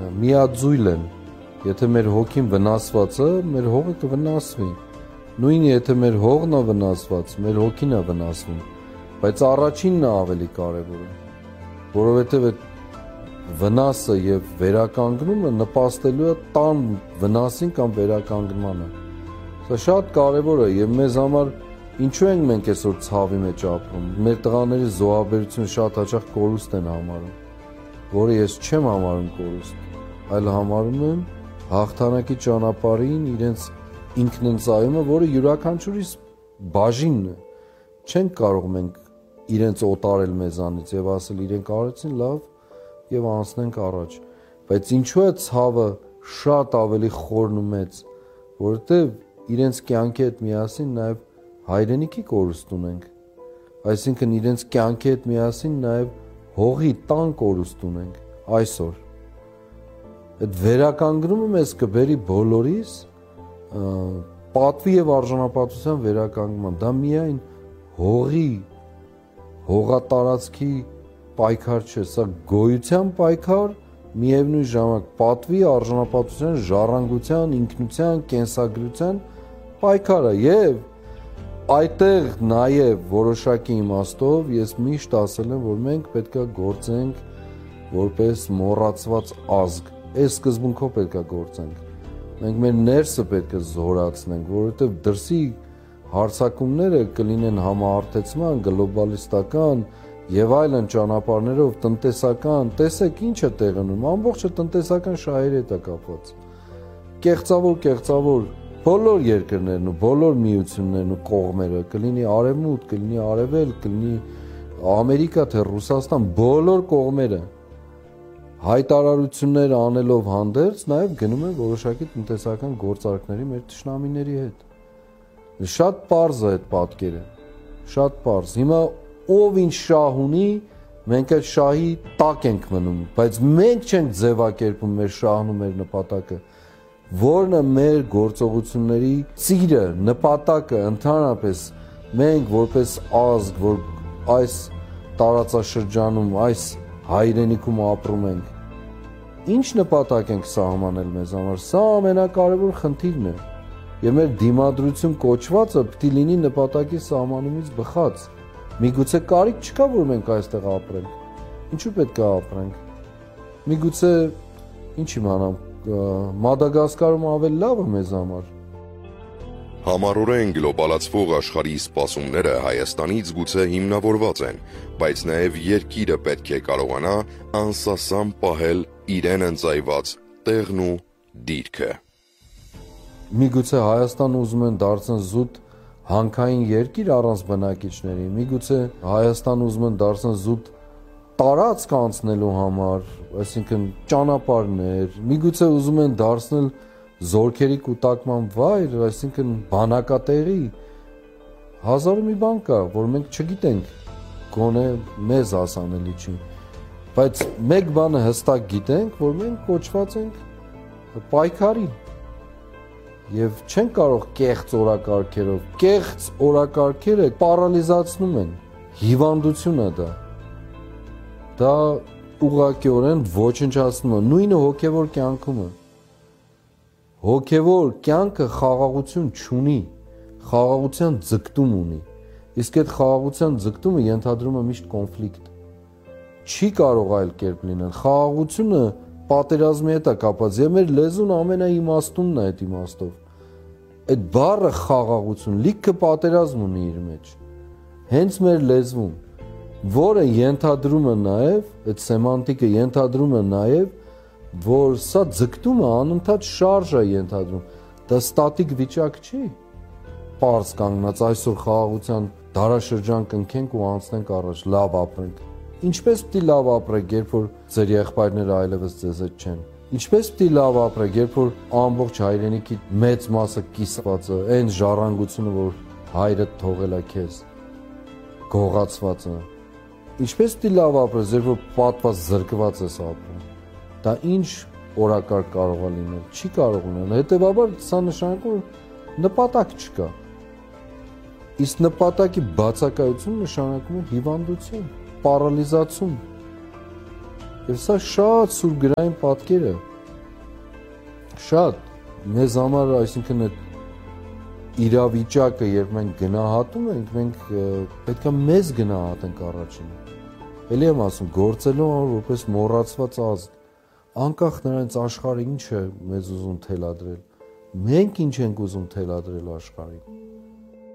միաձույլ են։ Եթե մեր հոգին վնասված է, մեր հողը կվնասվի։ Նույն եթե մեր հողն է վնասված, մեր հոգին է վնասվում, բայց առաջինն է ավելի կարևորը, որովհետև այդ վնասը եւ վերականգնումը նպաստելու է տան վնասին կամ վերականգնմանը։ Սա շատ կարևոր է եւ մեզ համար ինչու ենք մենք այսօր ցավի մեջ ապրում։ Մեր տղաների զոհաբերությունը շատ հաճախ կորուստ են համարում, որը ես չեմ համարում կորուստ, այլ համարում եմ հաղթանակի ճանապարհին իրենց ինքնընծայումը, որը յուրաքանչյուրիս բաժինն է։ Չենք կարող մենք իրենց օտարել մեզանից եւ ասել իրենք արեցին լավ եւ անցնենք առաջ։ Բայց ինչու է ցավը շատ ավելի խորն ու մեծ, որովհետեւ իրենց կյանքի հետ միասին նաեւ հայրենիքի կորուստ ունենք։ Այսինքն իրենց կյանքի հետ միասին նաեւ հողի տան կորուստ ունենք այսօր։ Այդ վերականգնումը մեզ կբերի բոլորիս պատվի եւ արժանապատվության վերականգնման։ Դա միայն հողի, հողատարածքի պայքար չէ, սա գոյության պայքար, միևնույն ժամանակ պատվի, արժանապատվության, ժառանգության, ինքնության, կենսագրության պայքար է եւ այդտեղ նաեւ որոշակի իմաստով ես միշտ ասել եմ, որ մենք պետք է գործենք որպես մոռացված ազգ։ Այս սկզբունքով պետք է գործենք։ Մենք մեր ներսը պետք է զորացնենք, որովհետև դրսի հարցակումները կլինեն համահարթեցման, գլոբալիստական եւ այլն ճանապարհներով տնտեսական, տեսեք ինչ է տեղի ունենում, ամբողջը տնտեսական շահերի հետ է կապված։ Կեղծավոր բոլոր երկրներն ու բոլոր միություններն ու կողմերը, կլինի արևմուտք, կլինի արևելք, կլինի Ամերիկա թե Ռուսաստան, բոլոր կողմերը հայտարարություններ անելով հանդերձ նաև գնում են որոշակի տնտեսական գործարքների մեր թշնամիների հետ։ Շատ պարզ է այդ պատկերը, շատ պարզ։ Հիմա ով ինչ շահ ունի, մենք այդ շահի տակ ենք մնում, բայց մենք չենք ձևակերպում մեր շահն ու մեր նպատակը, որն է մեր գործողությունների ծիրը, նպատակը, ընդհանրապես մենք որպես ազգ, որ այս տարածաշրջանում, այս հայրենիքում ապրում ենք, ինչ նպատակ ենք սահմանել մեզ համար, սա ամենակարևոր խնդիրն է, եւ մեր դիմադրություն կոչվածը պիտի լինի նպատակի սահմանումից բխած, միգուցե կարիք չկա, որ մենք այստեղ ապրենք, ինչու պետք է ապրենք, միգուցե, ինչ իմանամ, Մադագասկարում ավելի լավ է մեզ համար։ Համառորեն գլոբալացվող աշխարհի սպասումները Հայաստանից գուցե հիմնավորված են, բայց նաև երկիրը պետք է կարողանա անսասան պահել իրեն ընծայված տեղն ու դիրքը։ Միգուցե Հայաստանը ուզում են դարձնել զուտ հանքային երկիր առանց բնակիչների, միգուցե Հայաստանը ուզում են դարձնել զուտ տարածք անցնելու համար, այսինքն ճանապարհներ, միգուցե ուզում են դարձնել զորքերի կուտակման վայր, այսինքն բանակատեղի, հազար ու մի բան կա, որ մենք չգիտենք, գոնե մեզ հասանելի չի, բայց մեկ բանը հստակ գիտենք, որ մենք կոչված ենք պայքարի եւ չենք կարող կեղծ օրակարգերով, կեղծ օրակարգերը պարալիզացնում են, հիվանդություն է դա ուղղակիորեն ոչնչացնում է, նույնը հոգևոր կյանքում է։ Հոգևոր կյանքը խաղաղություն չունի, խաղաղության ձգտում ունի, իսկ այդ խաղաղության ձգտումը ենթադրում է միշտ կոնֆլիկտ։ Չի կարող այլ կերպ լինել, խաղաղությունը պատերազմի հետ է կապված, եւ մեր լեզուն ամենաիմաստունն է այդ իմաստով։ Այդ բառը խաղաղություն լիքը պատերազմ ունի իր մեջ, հենց մեր լեզվում, որը ենթադրում է նաև, այդ սեմանտիկը ենթադրում է նաև, որ սա ձգտումը անընդհատ շարժ է ենթադրում, դա ստատիկ վիճակ չի, պարզ կանգնած այսօր խաղաղության դարաշրջան կնքենք ու անցնենք առաջ, լավ ապրենք։ Ինչպես պիտի լավ ապրեք, երբ որ ձեր եղբայրները այլևս ձեզ հետ չեն։ Ինչպես պիտի լավ ապրեք, երբ որ ամբողջ հայրենիքի մեծ մասը կիսված է, այն ժառանգությունը, որ հայրդ թողել է քեզ, գողացված է։ Ինչպես պիտի լավ ապրես, երբ որ պատված զրկված ես ապրում։ Դա ինչ օրակարգ կարող է լինել, չի կարող լինել։ Հետևաբար սա նշանակում է նպատակ չկա։ Իսկ նպատակի բացակայություն նշանակում է հիվանդություն, պարալիզացում։ Եվ սա շատ սուրգրային պատկեր է, Շատ մեզ համար, այսինքն այդ իրավիճակը, երբ մենք գնահատում ենք, մենք պետք է մեզ գնահատենք առաջինը։ Էլի եմ ասում, գործելու համար որպես մոռացված ազգ, անկախ նրանից աշխարհը ինչ է մեզ ուզում թելադրել, մենք ինչ ենք ուզում թելադրել աշխարհին։